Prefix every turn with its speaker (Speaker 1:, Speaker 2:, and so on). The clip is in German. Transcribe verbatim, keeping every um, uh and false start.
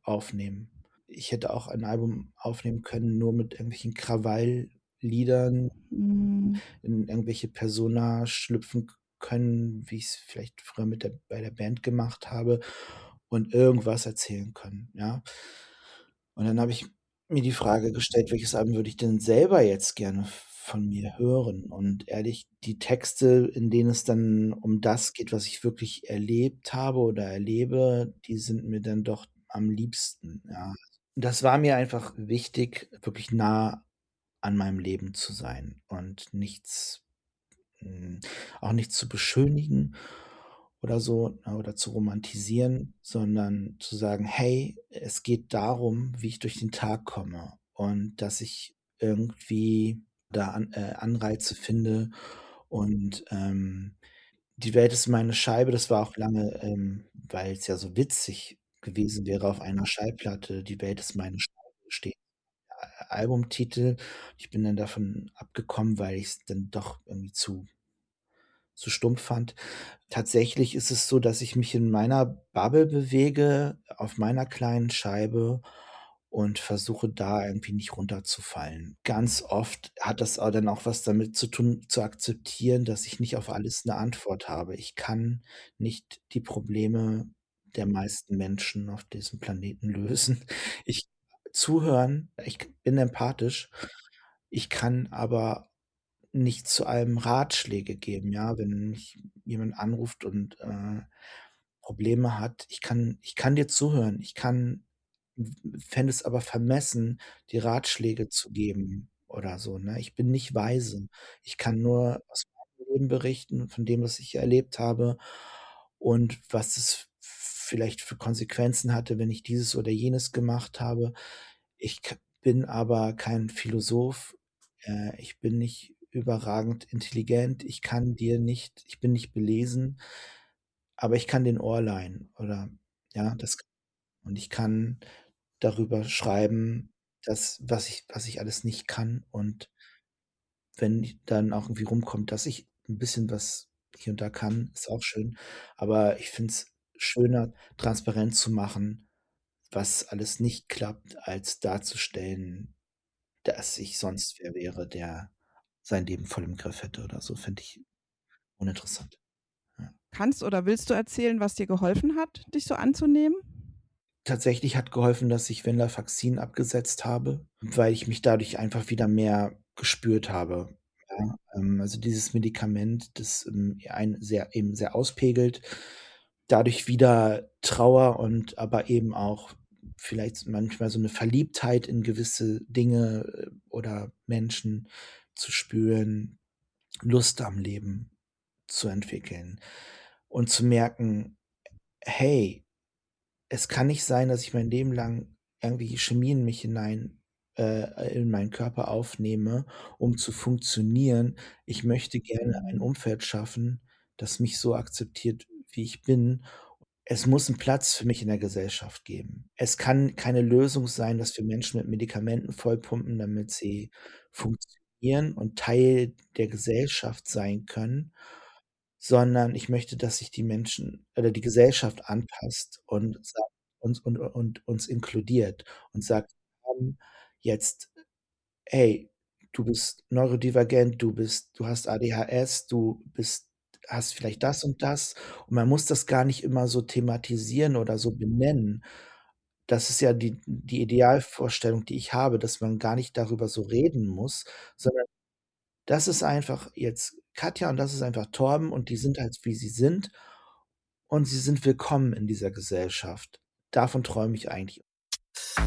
Speaker 1: aufnehmen. Ich hätte auch ein Album aufnehmen können, nur mit irgendwelchen Krawallliedern,
Speaker 2: Mhm.
Speaker 1: in irgendwelche Persona schlüpfen k können, wie ich's vielleicht früher mit der bei der Band gemacht habe und irgendwas erzählen können, ja? Und dann habe ich mir die Frage gestellt: „Welches Album würde ich denn selber jetzt gerne v von mir hören?“ Und ehrlich, die Texte, in denen es dann um das geht, was ich wirklich erlebt habe oder erlebe, die sind mir dann doch am liebsten, ja. Das war mir einfach wichtig, wirklich nah an meinem Leben zu sein und nichts hm, auch nichts zu beschönigen oder so, ne, oder zu romantisieren, sondern zu sagen: „Hey, es geht darum, wie ich durch den Tag komme und dass ich irgendwie da An äh, Anreize finde und, ähm, die Welt ist meine Scheibe.“ Das war auch lange, ähm, weil's ja so witzig gewesen wäre auf einer Schallplatte, „Die Welt ist meine Scheibe“ steht A Albumtitel. Ich bin dann davon abgekommen, weil ich's dann doch irgendwie zu zu stumpf fand. Tatsächlich ist es so, dass ich mich in meiner Bubble bewege, auf meiner kleinen Scheibe und versuche, da irgendwie nicht runterzufallen. Ganz oft hat das aber dann auch was damit zu tun, zu akzeptieren, dass ich nicht auf alles 'ne Antwort habe. Ich kann nicht die Probleme der meisten Menschen auf diesem Planeten lösen. Ich zuhören, ich k bin empathisch. Ich kann aber nicht zu allem Ratschläge geben, ja? Wenn mich jemand anruft und, äh, Probleme hat, ich kann ich kann dir zuhören. Ich kann f fände es aber vermessen, dir Ratschläge zu geben oder so, ne? Ich bin nicht weise. Ich kann nur aus meinem Leben berichten, von dem, was ich erlebt habe und was es v vielleicht für Konsequenzen hatte, wenn ich dieses oder jenes gemacht habe. Ich k bin aber kein Philosoph. Äh, ich bin nicht überragend intelligent. Ich kann dir nicht ich bin nicht belesen, aber ich kann dir 'n Ohr leihen oder ja, das k und ich kann darüber schreiben, dass was ich was ich alles nicht kann und wenn ich dann auch irgendwie rumkommt, dass ich 'n bisschen was hier und da kann, ist auch schön. Aber ich finde es schöner, transparent zu machen, was alles nicht klappt, als darzustellen, dass ich sonst wer wäre, der sein Leben voll im Griff hätte oder so, finde ich uninteressant. Ja.
Speaker 2: Kannst oder willst du erzählen, was dir geholfen hat, dich so anzunehmen?
Speaker 1: Tatsächlich hat geholfen, dass ich Venlafaxin abgesetzt habe, weil ich mich dadurch einfach wieder mehr gespürt habe, ja? Ähm, also, dieses Medikament, das, ähm, einen sehr eben sehr auspegelt, dadurch wieder Trauer und aber eben auch vielleicht manchmal so 'ne Verliebtheit in gewisse Dinge, äh, oder Menschen zu spüren, Lust am Leben zu entwickeln und zu merken: „Hey, es kann nicht sein, dass ich mein Leben lang irgendwie Chemie in mich hinein äh, in meinen Körper aufnehme, um zu funktionieren. Ich möchte gerne ein
Speaker 2: Mhm.
Speaker 1: Umfeld schaffen, das mich so akzeptiert, wie ich bin. Es muss 'n Platz für mich in der Gesellschaft geben. Es kann keine Lösung sein, dass wir Menschen mit Medikamenten vollpumpen, damit sie funktionieren und Teil der Gesellschaft sein können, sondern ich möchte, dass sich die Menschen oder die Gesellschaft anpasst und sagt uns und und uns inkludiert und sagt: „Wir haben jetzt hey, du bist neurodivergent, du bist du hast ADHS, du bist hast vielleicht das und das.“ Und man muss das gar nicht immer so thematisieren oder so benennen. Das ist ja die die Idealvorstellung, die ich habe, dass man gar nicht darüber so reden muss, sondern das ist einfach jetzt Katja und das ist einfach Torben und die sind halt, wie sie sind und sie sind willkommen in dieser Gesellschaft. Davon träume ich eigentlich.